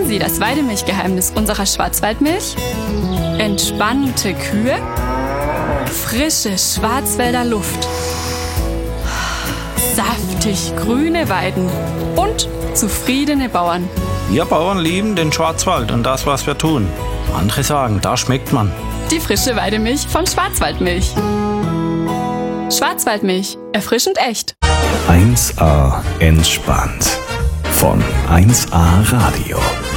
Sie das Weidemilchgeheimnis unserer Schwarzwaldmilch? Entspannte Kühe, frische Schwarzwälder Luft, saftig grüne Weiden und zufriedene Bauern. Wir Bauern lieben den Schwarzwald und das, was wir tun. Andere sagen, da schmeckt man. Die frische Weidemilch von Schwarzwaldmilch. Schwarzwaldmilch, erfrischend echt. 1A entspannt von 1A Radio.